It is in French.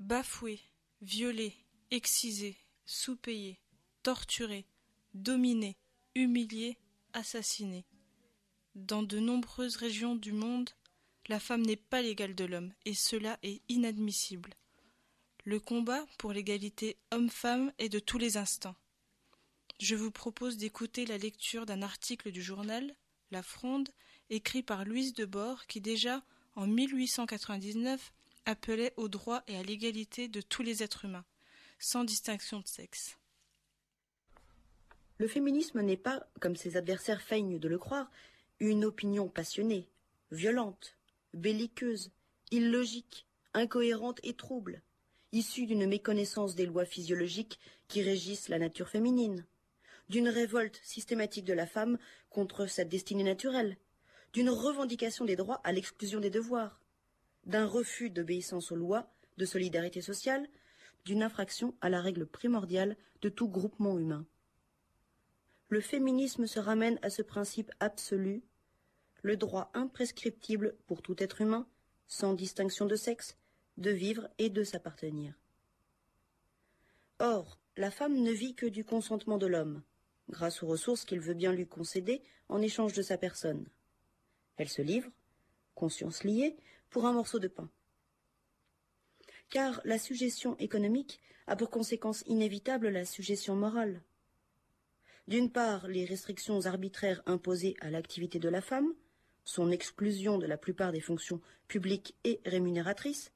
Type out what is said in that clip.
Bafouée, violée, excisée, sous-payée, torturée, dominée, humiliée, assassinée. Dans de nombreuses régions du monde, la femme n'est pas l'égale de l'homme, et cela est inadmissible. Le combat pour l'égalité homme-femme est de tous les instants. Je vous propose d'écouter la lecture d'un article du journal La Fronde, écrit par Louise Debord, qui déjà, en 1899, appelait au droit et à l'égalité de tous les êtres humains, sans distinction de sexe. Le féminisme n'est pas, comme ses adversaires feignent de le croire, une opinion passionnée, violente, belliqueuse, illogique, incohérente et trouble, issue d'une méconnaissance des lois physiologiques qui régissent la nature féminine, d'une révolte systématique de la femme contre sa destinée naturelle, d'une revendication des droits à l'exclusion des devoirs, d'un refus d'obéissance aux lois de solidarité sociale, d'une infraction à la règle primordiale de tout groupement humain. Le féminisme se ramène à ce principe absolu, le droit imprescriptible pour tout être humain, sans distinction de sexe, de vivre et de s'appartenir. Or, la femme ne vit que du consentement de l'homme, grâce aux ressources qu'il veut bien lui concéder en échange de sa personne. Elle se livre, conscience liée, pour un morceau de pain. Car la sujétion économique a pour conséquence inévitable la sujétion morale. D'une part, les restrictions arbitraires imposées à l'activité de la femme, son exclusion de la plupart des fonctions publiques et rémunératrices,